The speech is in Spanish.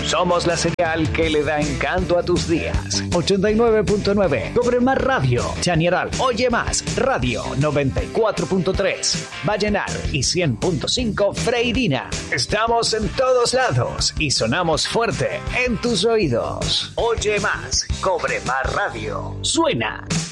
Somos la señal que le da encanto a tus días. 89.9 Cobre Más Radio. Chañaral Oye Más Radio. 94.3 Vallenar y 100.5 Freirina. Estamos en todos lados y sonamos fuerte en tus oídos. Oye Más Cobre Más Radio. Suena